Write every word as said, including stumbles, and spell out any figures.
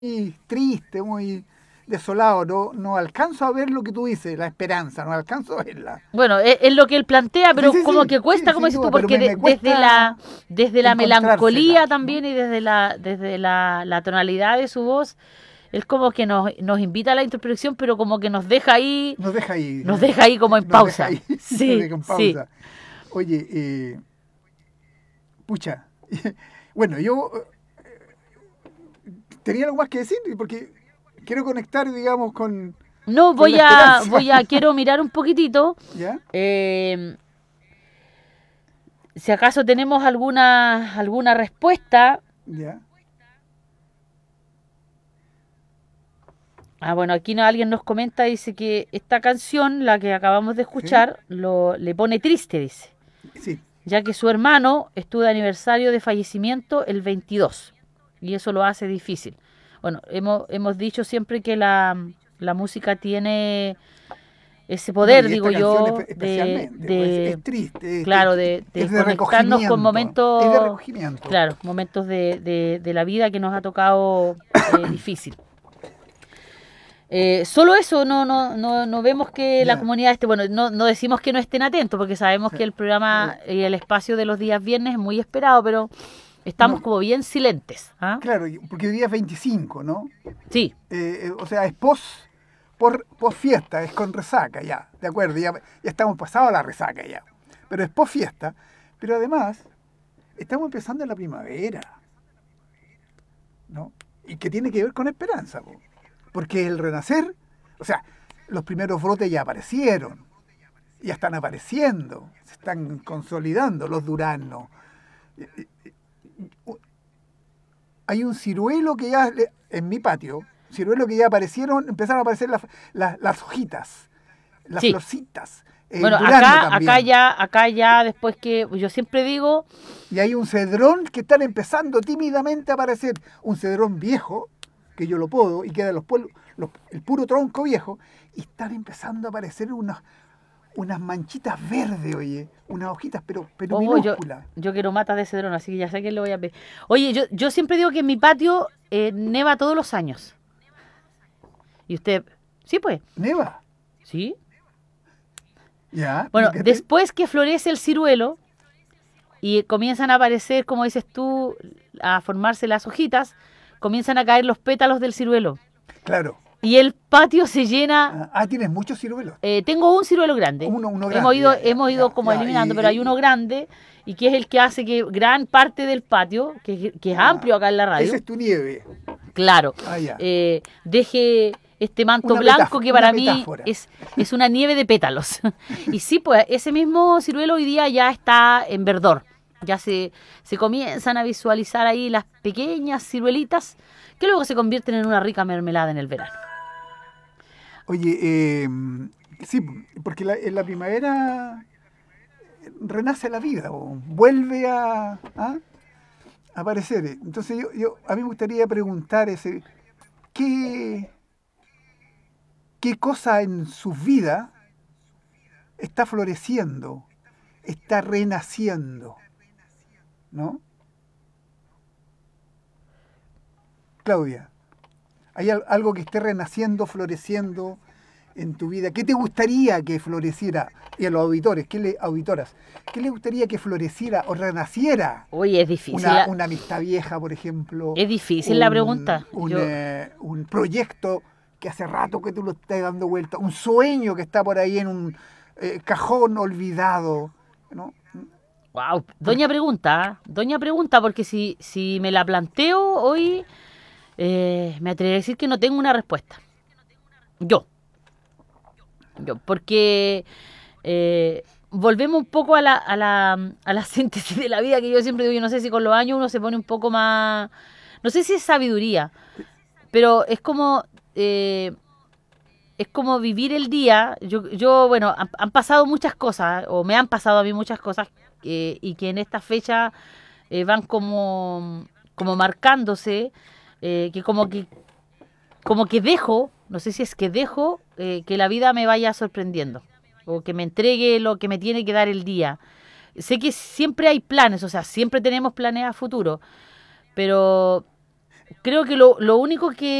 triste, muy desolado. No, no alcanzo a ver lo que tú dices, la esperanza, no alcanzo a verla. Bueno, es, es lo que él plantea, Sí, pero sí, como sí, que sí, cuesta, como sin dices tú, duda, pero porque me, de- me desde la cuesta desde la melancolía encontrársela, ¿no? también y desde la desde la, la tonalidad de su voz, él como que nos, nos invita a la introspección, pero como que nos deja ahí, Nos deja ahí, nos eh, deja ahí como en nos deja pausa. ahí, nos Sí, deja en sí. pausa. Oye, eh, pucha, bueno, yo tenía algo más que decir, porque quiero conectar, digamos, con, No, con la voy a, esperanza. voy a, quiero mirar un poquitito. ¿Ya? eh, si acaso tenemos alguna, alguna respuesta. ¿Ya? Ah, bueno, aquí no, alguien nos comenta, dice que esta canción, la que acabamos de ¿Sí? escuchar, lo, le pone triste, dice, Sí, ya que su hermano estuvo de aniversario de fallecimiento el veintidós y eso lo hace difícil. Bueno, hemos, hemos dicho siempre que la, la música tiene ese no, poder, y digo esta canción yo, espe- de, especialmente, pues es, de es triste, es, claro, es- de, de es de conectarnos con recogimiento, es de momentos, recogimiento. claro, momentos de, de, de la vida que nos ha tocado eh, difícil. Eh, solo eso, no, no, no, no vemos que la Ya, comunidad esté, bueno, no, no decimos que no estén atentos, porque sabemos sí, que el eh, programa y el espacio de los días viernes es muy esperado, pero no, estamos como bien silentes. ¿Ah? claro, y- porque hoy día es veinticinco, ¿no? Sí, Eh, eh, o sea, es pos, por, pos fiesta, es con resaca ya, de acuerdo, ya, ya estamos pasados a la resaca ya, pero es pos fiesta, pero además estamos empezando en la primavera, ¿no? Y que tiene que ver con esperanza, po. Porque el renacer, o sea, los primeros brotes ya aparecieron, ya están apareciendo, se están consolidando los duranos. Hay un ciruelo que ya, en mi patio, ciruelo que ya aparecieron, empezaron a aparecer las, las, las hojitas, las sí. florcitas, el Bueno, durazno acá, acá también. ya, acá ya, después que yo siempre digo, Y hay un cedrón que están empezando tímidamente a aparecer, un cedrón viejo, que yo lo podo, y queda los, pueblos, los el puro tronco viejo, y están empezando a aparecer unas, unas manchitas verdes, oye, unas hojitas, pero, pero oh, yo, minúsculas. yo quiero matas de cedrón, así que ya sé que lo voy a ver. Oye, yo, yo siempre digo que en mi patio eh, neva todos los años. Y usted, sí, pues, Neva, sí. ya, Bueno, fíjate. después que florece el ciruelo y comienzan a aparecer, como dices tú, a formarse las hojitas, comienzan a caer los pétalos del ciruelo. Claro. Y el patio se llena. Ah, ah, tienes muchos ciruelos. Eh, tengo un ciruelo grande. Uno, uno Hemos grande, ido, ya, ya, hemos ido ya, como ya. eliminando, pero hay Y, uno y- grande y que es el que hace que gran parte del patio, que, que es amplio ah, acá en la esa radio, es tu nieve. claro, Ah, ya. eh, deje este manto Una blanco metáfora, que una para mí metáfora. es, es una nieve de pétalos. Y sí, pues ese mismo ciruelo hoy día ya está en verdor. Ya se, se comienzan a visualizar ahí las pequeñas ciruelitas que luego se convierten en una rica mermelada en el verano. Oye, eh, sí, porque la- en la primavera renace la vida, o vuelve a, ¿ah? a aparecer. Entonces yo, yo, a mí me gustaría preguntar ese, ¿qué, qué cosa en su vida está floreciendo, está renaciendo, ¿no? Claudia, ¿hay al- algo que esté renaciendo, floreciendo en tu vida? ¿Qué te gustaría que floreciera? Y a los auditores, ¿qué le, auditoras, ¿qué les gustaría que floreciera o renaciera? Oye, es difícil Una, la, una amistad vieja, por ejemplo, es difícil la un, pregunta. un, Yo, eh, un proyecto que hace rato que tú lo estás dando vuelta, un sueño que está por ahí en un eh, cajón olvidado, ¿no? wow, Porque, doña pregunta, ¿ah? Doña pregunta, porque si, si me la planteo hoy, eh, me atrevería a decir que no tengo una respuesta. Yo, yo, porque eh, volvemos un poco a la, a, la, a la síntesis de la vida que yo siempre digo, yo no sé si con los años uno se pone un poco más, no sé si es sabiduría, pero es como... eh, es como vivir el día. Yo, yo bueno, han, han pasado muchas cosas, o me han pasado a mí muchas cosas, eh, y que en esta fecha eh, van como, como marcándose, eh, que como que como que dejo, no sé si es que dejo eh, que la vida me vaya sorprendiendo, o que me entregue lo que me tiene que dar el día. Sé que siempre hay planes, o sea, siempre tenemos planes a futuro, pero creo que lo, lo único que